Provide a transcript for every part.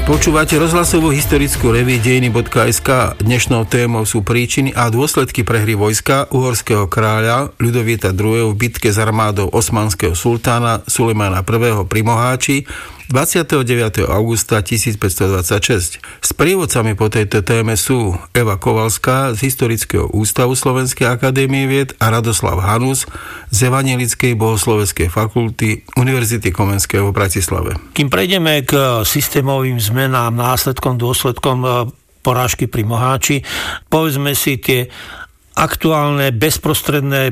Počúvate rozhlasovú historickú reví dejiny.sk. Dnešnou témou sú príčiny a dôsledky prehry vojska uhorského kráľa Ľudovíta II. V bitke s armádou osmanského sultána Sulejmana I. pri Moháči 29. augusta 1526. Sprievodcami po tejto téme sú Eva Kovalská z Historického ústavu Slovenskej akadémie vied a Radoslav Hanus z Evanjelickej bohoslovenskej fakulty Univerzity Komenského v Bratislave. Kým prejdeme k systémovým zmenám, následkom, dôsledkom porážky pri Moháči, povedzme si tie aktuálne bezprostredné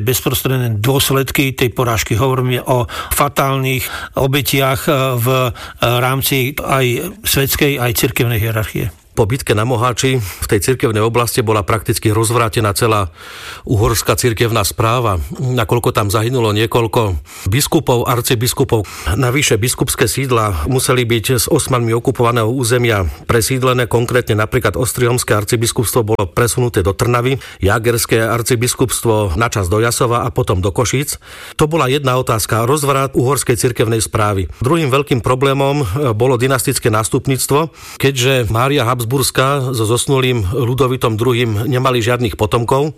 dôsledky tej porážky. Hovoríme o fatálnych obetiach v rámci aj svetskej, aj cirkevnej hierarchie. Po bitke na Moháči v tej cirkevnej oblasti bola prakticky rozvrátená celá uhorská cirkevná správa, nakoľko tam zahynulo niekoľko biskupov, arcibiskupov. Navyše biskupské sídla museli byť z Osmanmi okupovaného územia presídlené, konkrétne napríklad Ostrihomské arcibiskupstvo bolo presunuté do Trnavy, Jágerské arcibiskupstvo načas do Jasova a potom do Košíc. To bola jedna otázka, rozvrat uhorskej cirkevnej správy. Druhým veľkým problémom bolo dynastické nástupníctvo, keďže Mária Habsburská so zosnulým Ľudovítom II. Nemali žiadnych potomkov,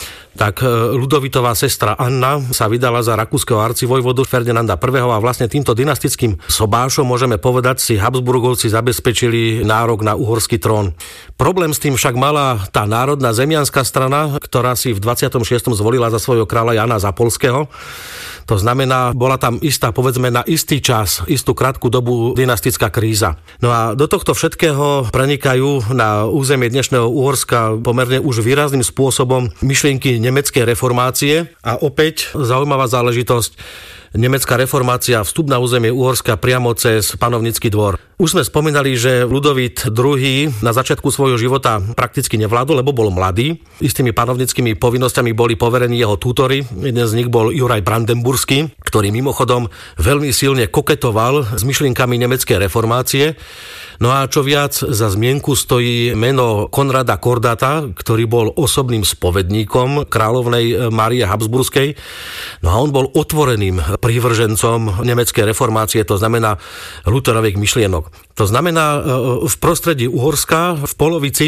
tak Ľudovítová sestra Anna sa vydala za rakúskeho arcivojvodu Ferdinanda I. a vlastne týmto dynastickým sobášom, môžeme povedať, si Habsburgovci zabezpečili nárok na uhorský trón. Problém s tým však mala tá národná zemianská strana, ktorá si v 26. zvolila za svojho kráľa Jana Zapolského. To znamená, bola tam istá, povedzme, na istý čas, istú krátku dobu dynastická kríza. No a do tohto všetkého prenikajú na územie dnešného Uhorska pomerne už výrazným spôsobom myšlienky nemeckej reformácie a opäť zaujímavá záležitosť. Nemecká reformácia, vstup na územie Uhorska priamo cez panovnícky dvor. Už sme spomínali, že Ľudovít II. Na začiatku svojho života prakticky nevládol, lebo bol mladý. Istými panovníckymi povinnosťami boli poverení jeho tútori. Jeden z nich bol Juraj Brandenburský, ktorý mimochodom veľmi silne koketoval s myšlienkami nemeckej reformácie. No a čo viac, za zmienku stojí meno Konrada Kordáta, ktorý bol osobným spovedníkom kráľovnej Márie Habsburskej. No a on bol otvoreným prívržencom nemeckej reformácie, to znamená Lutherových myšlienok. To znamená, v prostredí Uhorska v polovici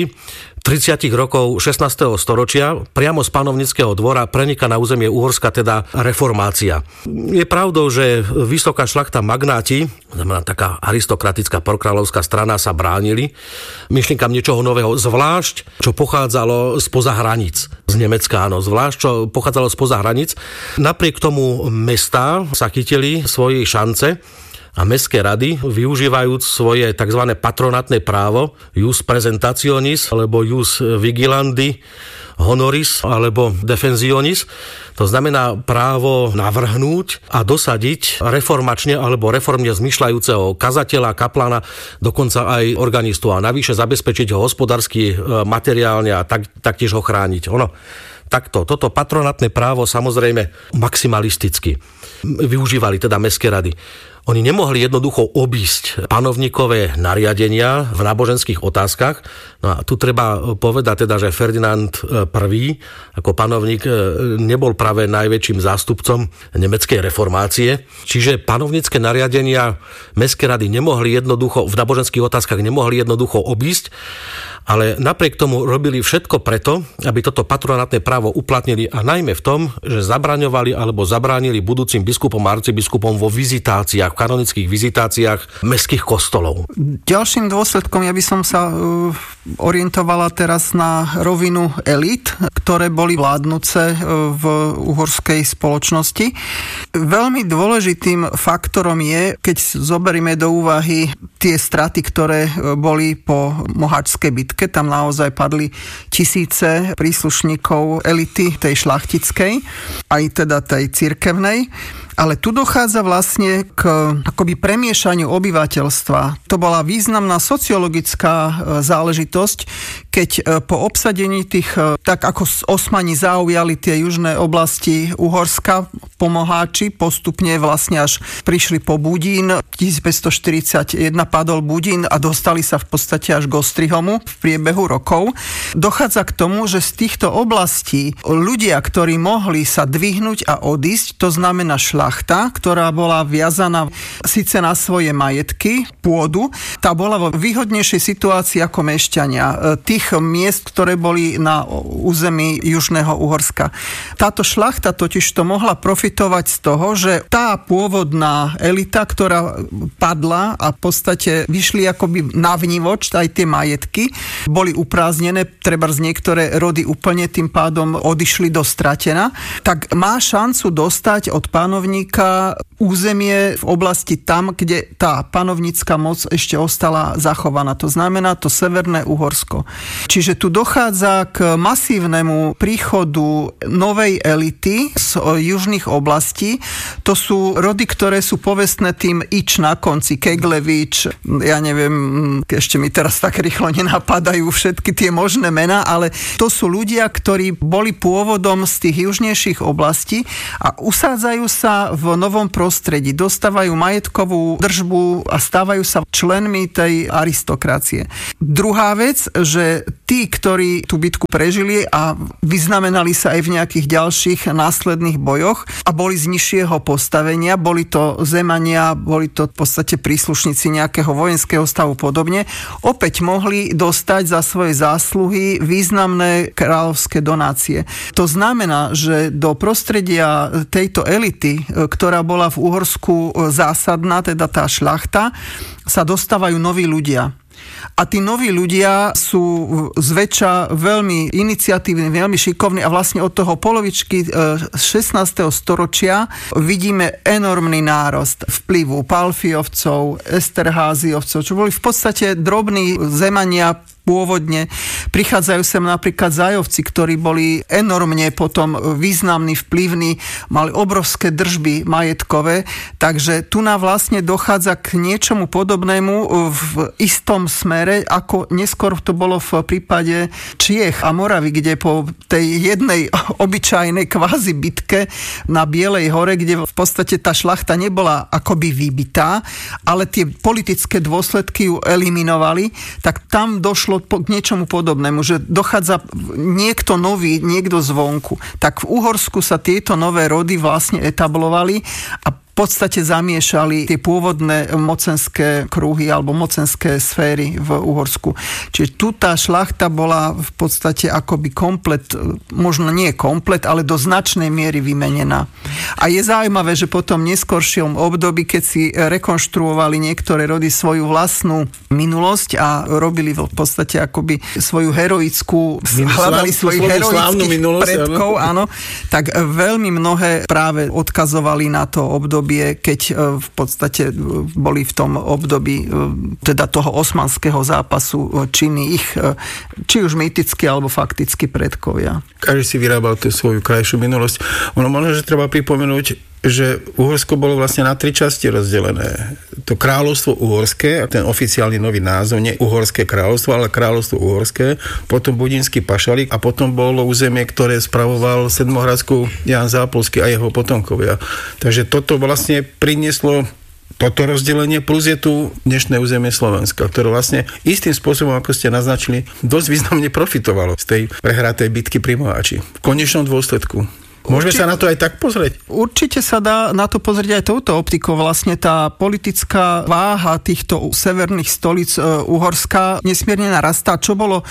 30 rokov 16. storočia priamo z panovníckeho dvora preniká na územie Uhorska teda reformácia. Je pravdou, že vysoká šľachta magnáti, znamená taká aristokratická prokráľovská strana, sa bránili myšlienkam niečoho nového, zvlášť čo pochádzalo spoza hraníc z Nemecka, áno, zvlášť čo pochádzalo spoza hraníc. Napriek tomu mestá sa chytili svojej šance a mestské rady, využívajúc svoje tzv. Patronátne právo, jus presentationis, alebo jus vigilandi honoris, alebo defensionis, to znamená právo navrhnúť a dosadiť reformačne alebo reformne zmyšľajúceho kazateľa, kaplana, dokonca aj organistu a navyše zabezpečiť ho hospodársky, materiálne a taktiež ho chrániť. Takto, toto patronátne právo samozrejme maximalisticky využívali teda mestské rady. Oni nemohli jednoducho obísť panovníkové nariadenia v náboženských otázkach. No a tu treba povedať teda, že Ferdinand I. ako panovník nebol práve najväčším zástupcom nemeckej reformácie. Čiže panovnícke nariadenia mestské rady nemohli jednoducho, v náboženských otázkach nemohli jednoducho obísť, ale napriek tomu robili všetko preto, aby toto patronátne právo uplatnili a najmä v tom, že zabránili budúcim biskupom a arcibiskupom vo vizitáciách, v kanonických vizitáciách mestských kostolov. Ďalším dôsledkom, ja by som sa orientovala teraz na rovinu elít, ktoré boli vládnuce v uhorskej spoločnosti. Veľmi dôležitým faktorom je, keď zoberieme do úvahy tie straty, ktoré boli po moháčskej bitke, tam naozaj padli tisíce príslušníkov elity tej šlachtickej, aj teda tej cirkevnej. Ale tu dochádza vlastne k akoby premiešaniu obyvateľstva. To bola významná sociologická záležitosť, keď po obsadení tých, tak ako Osmani zaujali tie južné oblasti Uhorska po Moháči, postupne vlastne až prišli po Budín, 1541 padol Budín a dostali sa v podstate až k Ostrihomu. V priebehu rokov. Dochádza k tomu, že z týchto oblastí ľudia, ktorí mohli sa dvihnúť a odísť, to znamená šľachta, ktorá bola viazaná síce na svoje majetky, pôdu, tá bola vo výhodnejšej situácii ako mešťania tých miest, ktoré boli na území Južného Uhorska. Táto šľachta totiž to mohla profitovať z toho, že tá pôvodná elita, ktorá padla a v podstate vyšli akoby navnívoč aj tie majetky, boli uprázdnené, trebárs niektoré rody úplne tým pádom odišli do stratena, tak má šancu dostať od panovníka územie v oblasti tam, kde tá panovnícka moc ešte ostala zachovaná. To znamená to Severné Uhorsko. Čiže tu dochádza k masívnemu príchodu novej elity z južných oblastí. To sú rody, ktoré sú povestné tým Ič na konci, Keglevič, ja neviem, ešte mi teraz tak rýchlo nenapadajú všetky tie možné mená, ale to sú ľudia, ktorí boli pôvodom z tých južnejších oblastí a usádzajú sa v novom prostredí, dostávajú majetkovú držbu a stávajú sa členmi tej aristokracie. Druhá vec, že tí, ktorí tú bitku prežili a vyznamenali sa aj v nejakých ďalších následných bojoch a boli z nižšieho postavenia, boli to zemania, boli to v podstate príslušníci nejakého vojenského stavu podobne, opäť mohli dostať za svoje zásluhy významné kráľovské donácie. To znamená, že do prostredia tejto elity, ktorá bola v Uhorsku zásadná, teda tá šľachta, sa dostávajú noví ľudia. A tí noví ľudia sú zväčša veľmi iniciatívni, veľmi šikovní a vlastne od toho polovičky 16. storočia vidíme enormný nárast vplyvu Palfiovcov, Esterházyovcov, čo boli v podstate drobní zemania pôvodne. Prichádzajú sem napríklad Zajovci, ktorí boli enormne potom významní, vplyvní, mali obrovské držby majetkové, takže tu nám vlastne dochádza k niečomu podobnému v istom smere, ako neskôr to bolo v prípade Čiech a Moravy, kde po tej jednej obyčajnej kvázi bitke na Bielej hore, kde v podstate tá šľachta nebola akoby vybitá, ale tie politické dôsledky ju eliminovali, tak tam došlo k niečomu podobnému, že dochádza niekto nový, niekto zvonku. Tak v Uhorsku sa tieto nové rody vlastne etablovali a v podstate zamiešali tie pôvodné mocenské kruhy alebo mocenské sféry v Uhorsku. Čiže tu tá šľachta bola v podstate akoby komplet, možno nie komplet, ale do značnej miery vymenená. A je zaujímavé, že potom v neskoršom období, keď si rekonštruovali niektoré rody svoju vlastnú minulosť a robili v podstate akoby svoju heroickú, hľadali svojich heroických predkov, áno, tak veľmi mnohé práve odkazovali na to obdobie, keď v podstate boli v tom období teda toho osmanského zápasu činy ich, či už mýtickí alebo faktickí predkovia. Každý si vyrábal tú svoju krajšiu minulosť. Ono možno, že treba pripomenúť, že Uhorsko bolo vlastne na 3 časti rozdelené. To kráľovstvo uhorské, a ten oficiálny nový názov, nie Uhorské kráľovstvo, ale kráľovstvo uhorské, potom Budinský pašalík a potom bolo územie, ktoré spravoval Sedmohradsku Ján Zápolský a jeho potomkovia. Takže toto vlastne prinieslo toto rozdelenie, plus je tu dnešné územie Slovenska, ktoré vlastne istým spôsobom, ako ste naznačili, dosť významne profitovalo z tej prehratej bitky pri Moháči. V konečnom dôsledku. Môžeme sa na to aj tak pozrieť? Určite sa dá na to pozrieť aj touto optikou. Vlastne tá politická váha týchto severných stolíc Uhorska nesmierne narastá. Čo bolo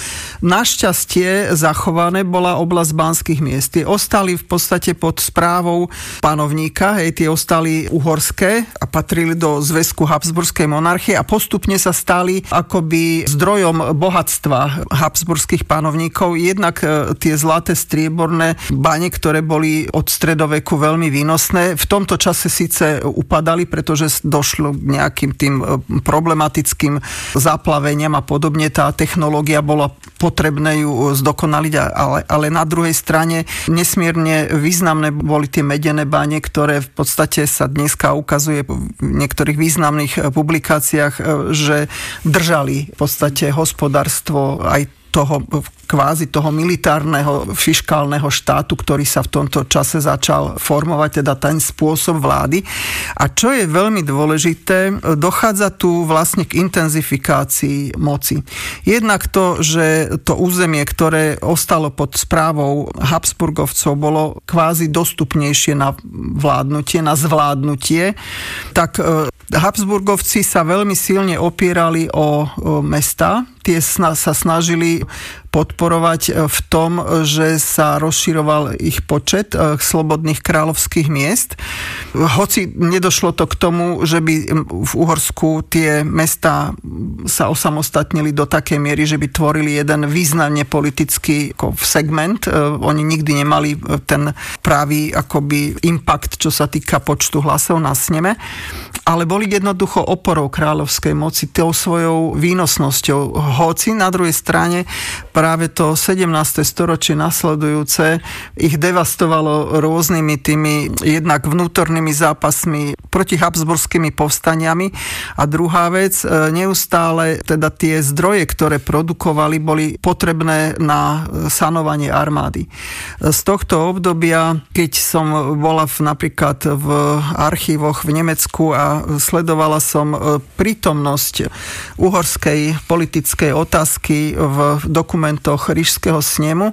našťastie zachované, bola oblasť Banských miest. Tie ostali v podstate pod správou panovníka, tie ostali uhorské a patrili do zväzku Habsburskej monarchie a postupne sa stali akoby zdrojom bohatstva habsburských panovníkov. Jednak tie zlaté, strieborné bane, ktoré boli od stredoveku veľmi výnosné. V tomto čase síce upadali, pretože došlo k nejakým tým problematickým zaplaveniam a podobne. Tá technológia bola potrebné ju zdokonaliť, ale na druhej strane nesmierne významné boli tie medené bane, ktoré v podstate sa dneska ukazuje v niektorých významných publikáciách, že držali v podstate hospodárstvo aj toho kvázi toho militárneho fiškálneho štátu, ktorý sa v tomto čase začal formovať, teda ten spôsob vlády. A čo je veľmi dôležité, dochádza tu vlastne k intenzifikácii moci. Jednak to, že to územie, ktoré ostalo pod správou Habsburgovcov, bolo kvázi dostupnejšie na vládnutie, na zvládnutie, tak Habsburgovci sa veľmi silne opierali o mestá. Tie sa snažili podporovať v tom, že sa rozširoval ich počet slobodných kráľovských miest. Hoci nedošlo to k tomu, že by v Uhorsku tie mestá sa osamostatnili do takej miery, že by tvorili jeden významne politický segment. Oni nikdy nemali ten pravý akoby impact, čo sa týka počtu hlasov na sneme, ale boli jednoducho oporou kráľovskej moci tou svojou výnosnosťou. Hoci na druhej strane práve to 17. storočie nasledujúce ich devastovalo rôznymi tými jednak vnútornými zápasmi proti habsburskými povstaniami a druhá vec, neustále teda tie zdroje, ktoré produkovali, boli potrebné na sanovanie armády. Z tohto obdobia, keď som bola napríklad v archívoch v Nemecku a sledovala som prítomnosť uhorskej politickej otázky v dokumentoch Rišského snemu,